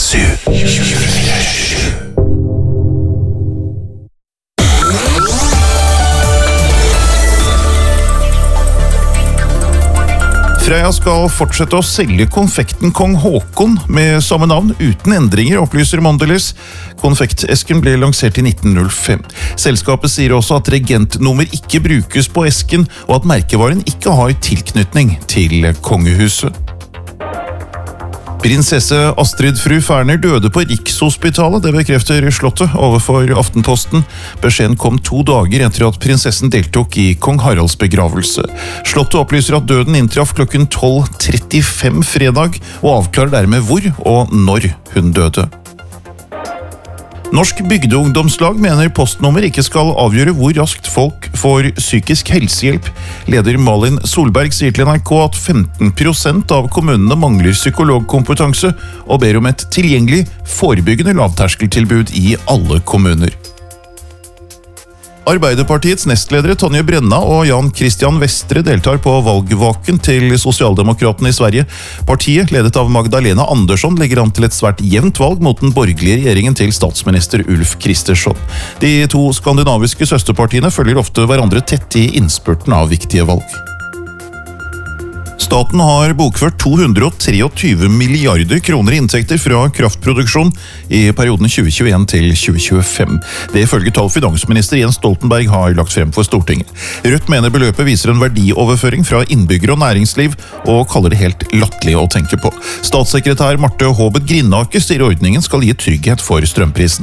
Freia skal fortsette å selge konfekten Kong Håkon med samme navn uten endringer, opplyser Mondelez. Konfektesken ble lansert i 1905. Selskapet sier også at regentnummer ikke brukes på esken, og at merkevaren ikke har tilknytning til kongehuset. Prinsesse Astrid fru Ferner døde på Rikshospitalet, det bekrefter Slottet overfor Aftenposten. Beskjeden kom 2 dager etter at prinsessen deltok i kong Haralds begravelse. Slottet opplyser at døden inntraff klokken 12:35 fredag, og avklarer dermed hvor og når hun døde. Norsk bygdeungdomslag mener postnummer ikke skal avgjøre hvor raskt folk får psykisk helsehjelp. Leder Malin Solberg sier til NRK at 15% av kommunene mangler psykologkompetanse, og ber om et tilgjengelig, forebyggende lavterskeltilbud i alle kommuner. Arbeiderpartiets nestledere Tonje Brenna og Jan Christian Vestre deltar på valgvaken til Sosialdemokratene i Sverige. Partiet, ledet av Magdalena Andersson, legger an til et svært jevnt valg mot den borgerlige regjeringen til statsminister Ulf Kristersson. De 2 skandinaviske søsterpartiene følger ofte hverandre tett i innspurten av viktige valg. Staten har bokført 223 milliarder kroner i inntekter fra kraftproduksjon i perioden 2021 til 2025. Det ifølge tall finansminister Jens Stoltenberg har lagt frem for Stortinget. Rødt mener beløpet viser en verdioverføring fra innbyggere og næringsliv, og kaller det helt latterlig å tenke på. Statssekretær Marte Håbet Grinaker sier ordningen skal gi trygghet for strømprisen.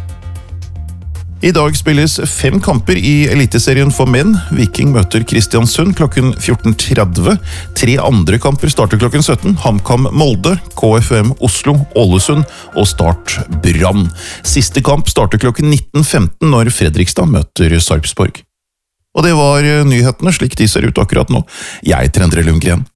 I dag spilles 5 kamper i Eliteserien for menn. Viking møter Kristiansund klokken 14:30. 3 andre kamper starter klokken 17. HamKam Molde, KFM Oslo, Ålesund og Start Brann. Siste kamp starter klokken 19:15 når Fredrikstad møter Sarpsborg. Og det var nyhetene slik de ser ut akkurat nå. Jeg heter Endre Lundgren.